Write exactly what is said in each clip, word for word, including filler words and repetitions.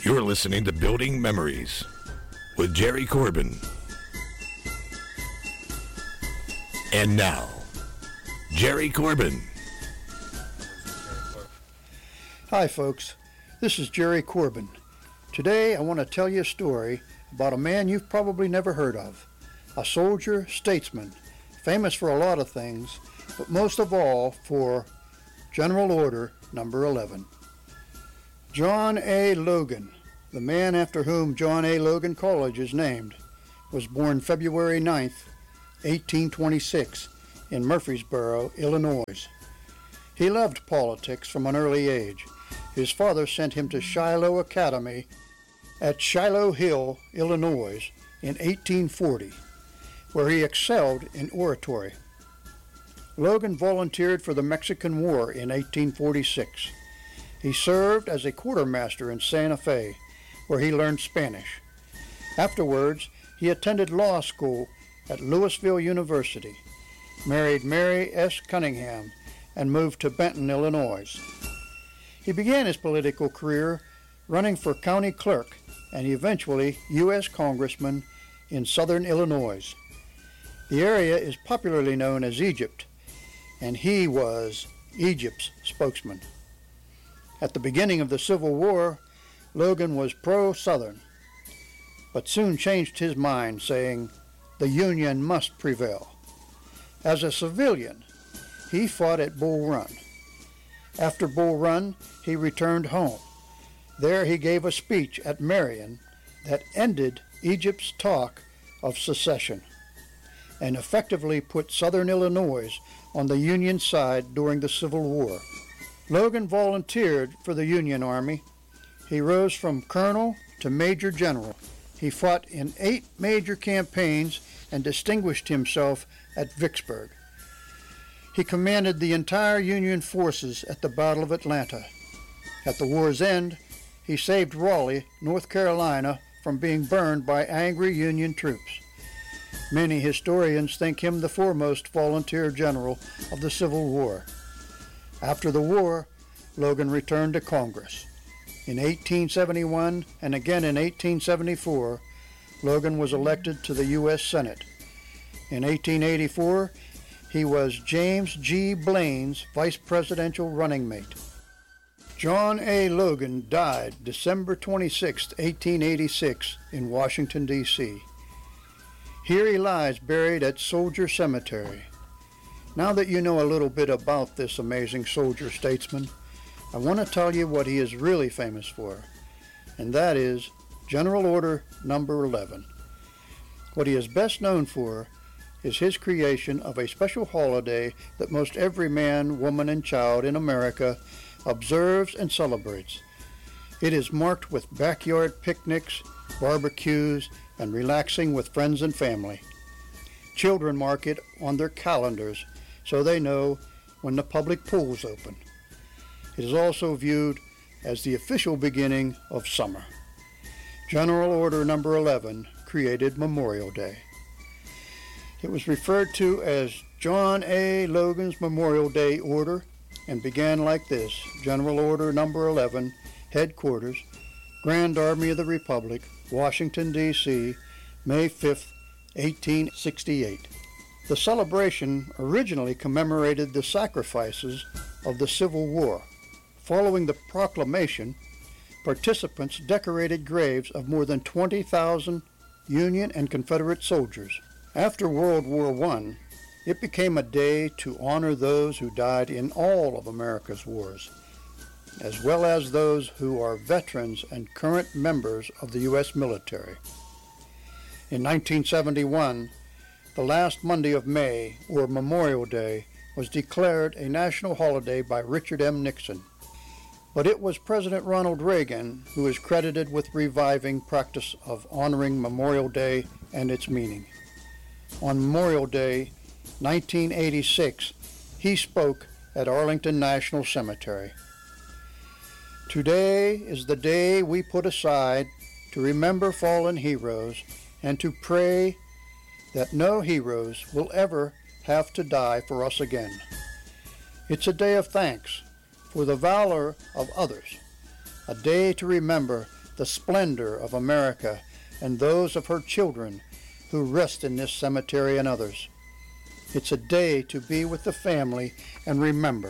You're listening to Building Memories with Jerry Corbin. And now, Jerry Corbin. Hi folks, this is Jerry Corbin. Today I want to tell you a story about a man you've probably never heard of. A soldier, statesman, famous for a lot of things, but most of all for General Order Number eleven. John A. Logan, the man after whom John A. Logan College is named, was born February ninth, eighteen twenty-six, in Murfreesboro, Illinois. He loved politics from an early age. His father sent him to Shiloh Academy at Shiloh Hill, Illinois, in eighteen forty, where he excelled in oratory. Logan volunteered for the Mexican War in eighteen forty-six. He served as a quartermaster in Santa Fe, where he learned Spanish. Afterwards, he attended law school at Louisville University, married Mary S. Cunningham, and moved to Benton, Illinois. He began his political career running for county clerk and eventually U S congressman in southern Illinois. The area is popularly known as Egypt, and he was Egypt's spokesman. At the beginning of the Civil War, Logan was pro-Southern, but soon changed his mind, saying, "The Union must prevail." As a civilian, he fought at Bull Run. After Bull Run, he returned home. There he gave a speech at Marion that ended Egypt's talk of secession and effectively put southern Illinois on the Union side during the Civil War. Logan volunteered for the Union Army. He rose from colonel to major general. He fought in eight major campaigns and distinguished himself at Vicksburg. He commanded the entire Union forces at the Battle of Atlanta. At the war's end, he saved Raleigh, North Carolina, from being burned by angry Union troops. Many historians think him the foremost volunteer general of the Civil War. After the war, Logan returned to Congress. In eighteen seventy-one and again in eighteen seventy-four, Logan was elected to the U S Senate. In eighteen eighty-four, he was James G. Blaine's vice presidential running mate. John A. Logan died December twenty-sixth, eighteen eighty-six, in Washington, D C Here he lies buried at Soldier Cemetery. Now that you know a little bit about this amazing soldier statesman, I want to tell you what he is really famous for, and that is General Order Number eleven. What he is best known for is his creation of a special holiday that most every man, woman, and child in America observes and celebrates. It is marked with backyard picnics, barbecues, and relaxing with friends and family. Children mark it on their calendars so they know when the public pools open. It is also viewed as the official beginning of summer. General Order Number eleven created Memorial Day. It was referred to as John A. Logan's Memorial Day Order and began like this: General Order Number eleven, Headquarters, Grand Army of the Republic, Washington, D C, May fifth, eighteen sixty-eight. The celebration originally commemorated the sacrifices of the Civil War. Following the proclamation, participants decorated graves of more than twenty thousand Union and Confederate soldiers. After World War One, it became a day to honor those who died in all of America's wars, as well as those who are veterans and current members of the U S military. In nineteen seventy-one, the last Monday of May, or Memorial Day, was declared a national holiday by Richard M. Nixon. But it was President Ronald Reagan who is credited with reviving practice of honoring Memorial Day and its meaning. On Memorial Day, nineteen eighty-six, he spoke at Arlington National Cemetery. "Today is the day we put aside to remember fallen heroes and to pray that no heroes will ever have to die for us again. It's a day of thanks for the valor of others, a day to remember the splendor of America and those of her children who rest in this cemetery and others. It's a day to be with the family and remember.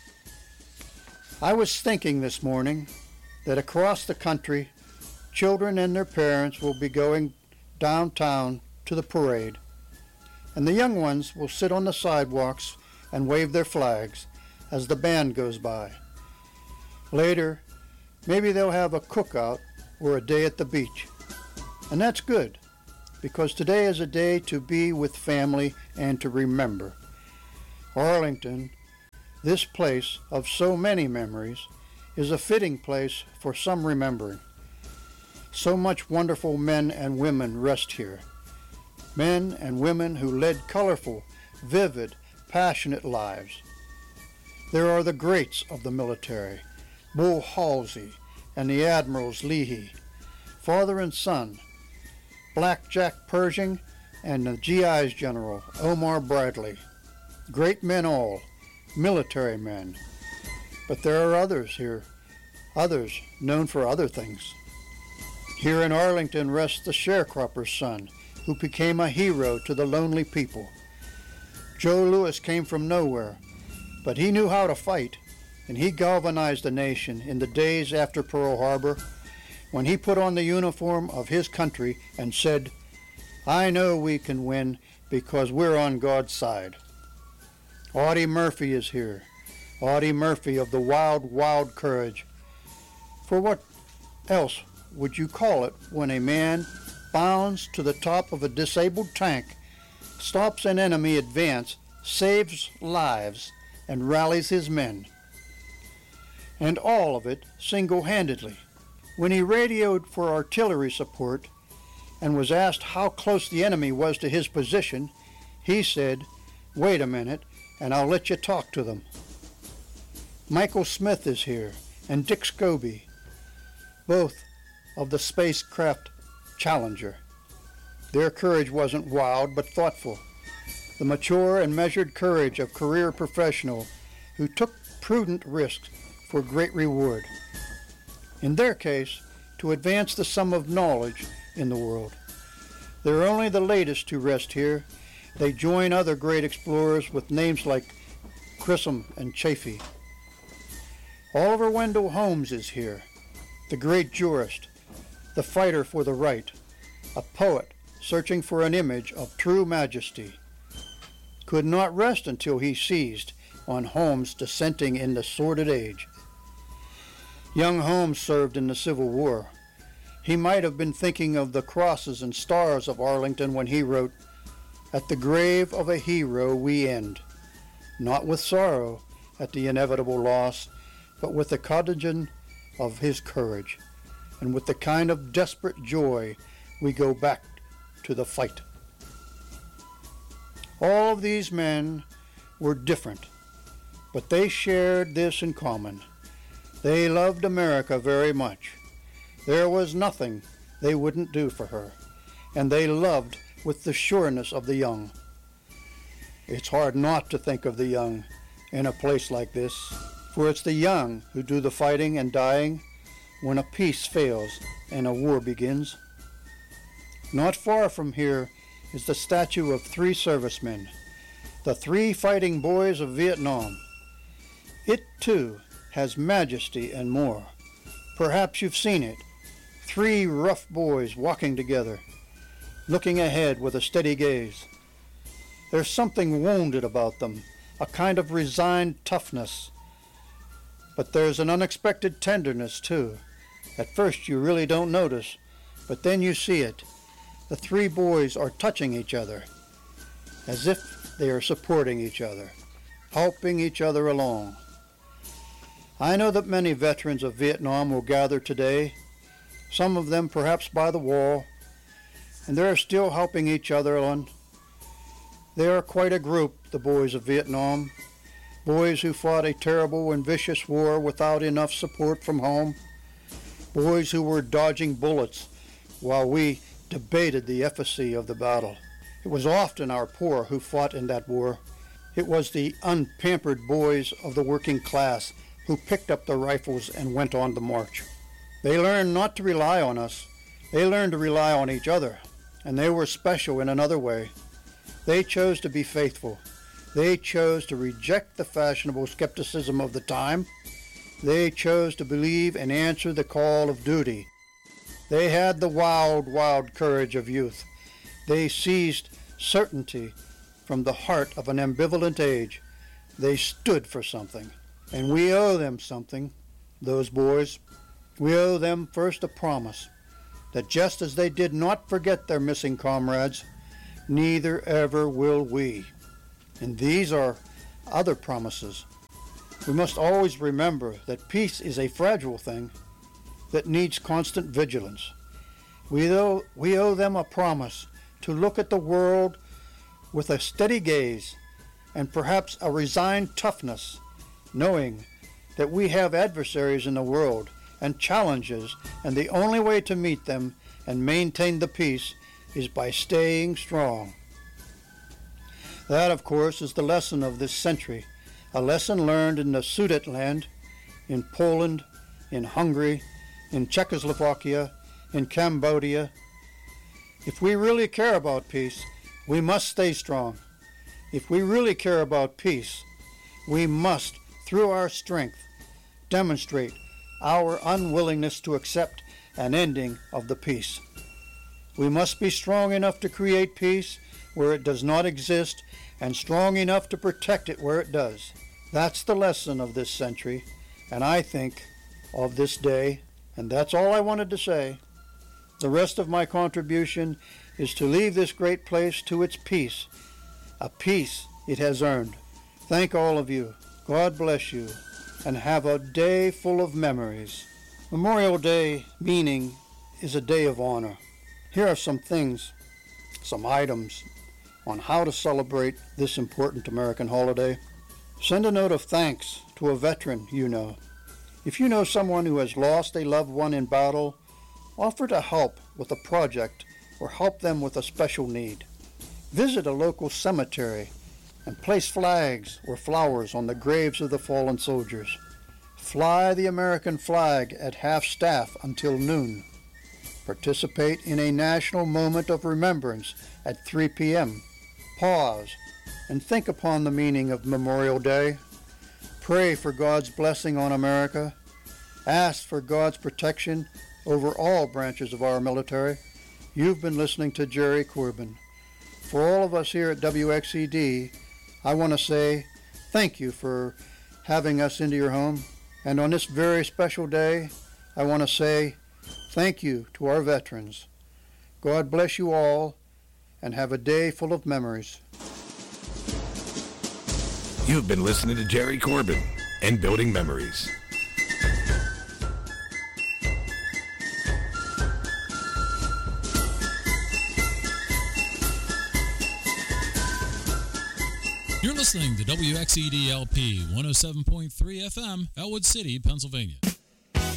I was thinking this morning that across the country, children and their parents will be going downtown to the parade, and the young ones will sit on the sidewalks and wave their flags as the band goes by. Later, maybe they'll have a cookout or a day at the beach. And that's good, because today is a day to be with family and to remember. Arlington, this place of so many memories, is a fitting place for some remembering. So much wonderful men and women rest here. Men and women who led colorful, vivid, passionate lives. There are the greats of the military, Bull Halsey and the Admirals Leahy, father and son, Black Jack Pershing and the G I's General Omar Bradley. Great men all, military men. But there are others here, others known for other things. Here in Arlington rests the sharecropper's son, who became a hero to the lonely people. Joe Louis came from nowhere, but he knew how to fight, and he galvanized the nation in the days after Pearl Harbor, when he put on the uniform of his country and said, "I know we can win because we're on God's side." Audie Murphy is here, Audie Murphy of the Wild, Wild Courage. For what else would you call it when a man bounds to the top of a disabled tank, stops an enemy advance, saves lives, and rallies his men? And all of it single-handedly. When he radioed for artillery support and was asked how close the enemy was to his position, he said, "Wait a minute, and I'll let you talk to them." Michael Smith is here, and Dick Scobie, both of the spacecraft Challenger. Their courage wasn't wild, but thoughtful. The mature and measured courage of career professionals who took prudent risks for great reward. In their case, to advance the sum of knowledge in the world. They're only the latest to rest here. They join other great explorers with names like Grissom and Chaffee. Oliver Wendell Holmes is here, the great jurist, the fighter for the right, a poet searching for an image of true majesty. Could not rest until he seized on Holmes dissenting in the sordid age. Young Holmes served in the Civil War. He might have been thinking of the crosses and stars of Arlington when he wrote, "At the grave of a hero we end, not with sorrow at the inevitable loss, but with the contagion of his courage, and with the kind of desperate joy we go back to the fight." All of these men were different, but they shared this in common. They loved America very much. There was nothing they wouldn't do for her, and they loved with the sureness of the young. It's hard not to think of the young in a place like this, for it's the young who do the fighting and dying when a peace fails and a war begins. Not far from here is the statue of three servicemen, the three fighting boys of Vietnam. It, too, has majesty and more. Perhaps you've seen it. Three rough boys walking together, looking ahead with a steady gaze. There's something wounded about them, a kind of resigned toughness. But there's an unexpected tenderness, too. At first you really don't notice, but then you see it. The three boys are touching each other, as if they are supporting each other, helping each other along. I know that many veterans of Vietnam will gather today, some of them perhaps by the wall, and they are still helping each other on. They are quite a group, the boys of Vietnam, boys who fought a terrible and vicious war without enough support from home, boys who were dodging bullets while we debated the efficacy of the battle. It was often our poor who fought in that war. It was the unpampered boys of the working class who picked up the rifles and went on the march. They learned not to rely on us. They learned to rely on each other, and they were special in another way. They chose to be faithful. They chose to reject the fashionable skepticism of the time. They chose to believe and answer the call of duty. They had the wild, wild courage of youth. They seized certainty from the heart of an ambivalent age. They stood for something, and we owe them something, those boys. We owe them first a promise that just as they did not forget their missing comrades, neither ever will we. And these are other promises. We must always remember that peace is a fragile thing that needs constant vigilance. We owe, we owe them a promise to look at the world with a steady gaze and perhaps a resigned toughness, knowing that we have adversaries in the world and challenges, and the only way to meet them and maintain the peace is by staying strong. That, of course, is the lesson of this century, a lesson learned in the Sudetenland, in Poland, in Hungary, in Czechoslovakia, in Cambodia. If we really care about peace, we must stay strong. If we really care about peace, we must, through our strength, demonstrate our unwillingness to accept an ending of the peace. We must be strong enough to create peace where it does not exist, and strong enough to protect it where it does. That's the lesson of this century, and I think of this day, and that's all I wanted to say. The rest of my contribution is to leave this great place to its peace, a peace it has earned. Thank all of you. God bless you, and have a day full of memories. Memorial Day meaning is a day of honor. Here are some things, some items on how to celebrate this important American holiday. Send a note of thanks to a veteran you know. If you know someone who has lost a loved one in battle, offer to help with a project or help them with a special need. Visit a local cemetery and place flags or flowers on the graves of the fallen soldiers. Fly the American flag at half-staff until noon. Participate in a national moment of remembrance at three p.m. Pause and think upon the meaning of Memorial Day. Pray for God's blessing on America. Ask for God's protection over all branches of our military. You've been listening to Jerry Corbin. For all of us here at W X E D, I want to say thank you for having us into your home. And on this very special day, I want to say thank you to our veterans. God bless you all, and have a day full of memories. You've been listening to Jerry Corbin and Building Memories. You're listening to W X E D L P one oh seven point three F M, Elwood City, Pennsylvania.